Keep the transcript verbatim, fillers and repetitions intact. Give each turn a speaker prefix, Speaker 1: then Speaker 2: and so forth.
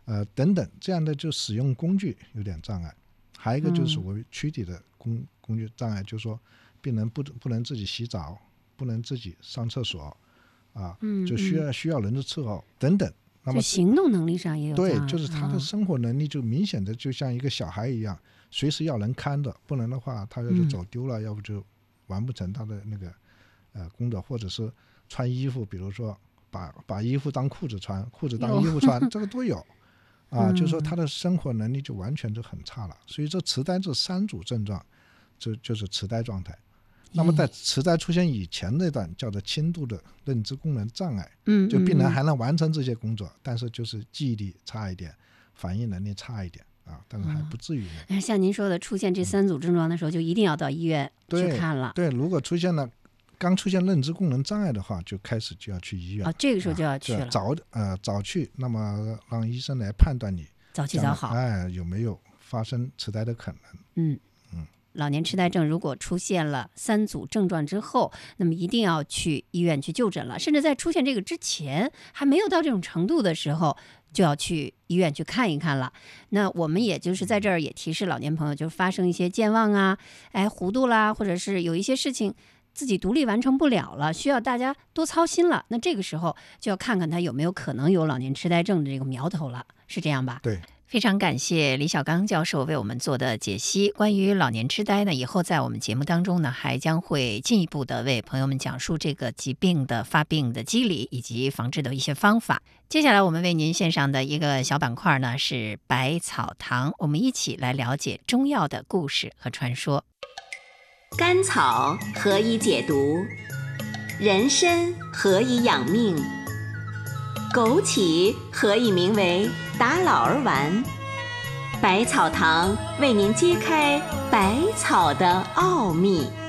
Speaker 1: 呃等等这样的，就使用工具有点障碍。还有一个就是我躯体的工、嗯、工具障碍，就是说病人不不能自己洗澡，不能自己上厕所啊，
Speaker 2: 嗯、
Speaker 1: 就需要需要人的伺候等等。那么
Speaker 2: 就行动能力上也有障碍，
Speaker 1: 对，就是他的生活能力就明显的就像一个小孩一样，嗯、随时要人看着，不然的话他要是走丢了，嗯、要不就完不成他的那个呃工作，或者是穿衣服，比如说把把衣服当裤子穿，裤子当衣服穿，这个都有啊，嗯、就说他的生活能力就完全就很差了。所以这痴呆这三组症状，就就是痴呆状态。那么在痴呆出现以前那段叫做轻度的认知功能障碍，
Speaker 2: 嗯，
Speaker 1: 就病人还能完成这些工作，嗯、但是就是记忆力差一点，反应能力差一点啊，但是还不至于呢。
Speaker 2: 嗯、像您说的，出现这三组症状的时候，嗯、就一定要到医院去看了。
Speaker 1: 对，对，如果出现了刚出现认知功能障碍的话，就开始就要去医院。
Speaker 2: 啊，这个时候就要去了。
Speaker 1: 啊、早呃早去，那么让医生来判断你
Speaker 2: 早期早好，
Speaker 1: 哎有没有发生痴呆的可能。
Speaker 2: 嗯。老年痴呆症如果出现了三组症状之后，那么一定要去医院去就诊了，甚至在出现这个之前还没有到这种程度的时候，就要去医院去看一看了。那我们也就是在这儿也提示老年朋友，就是发生一些健忘啊，哎糊涂啦，或者是有一些事情自己独立完成不了了，需要大家多操心了，那这个时候就要看看他有没有可能有老年痴呆症的这个苗头了，是这样吧？
Speaker 1: 对。
Speaker 2: 非常感谢李小刚教授为我们做的解析。关于老年痴呆呢，以后在我们节目当中呢，还将会进一步的为朋友们讲述这个疾病的发病的机理以及防治的一些方法。接下来我们为您献上的一个小板块呢是百草堂，我们一起来了解中药的故事和传说。
Speaker 3: 甘草何以解毒？人参何以养命？枸杞何以名为打老儿丸？百草堂为您揭开百草的奥秘。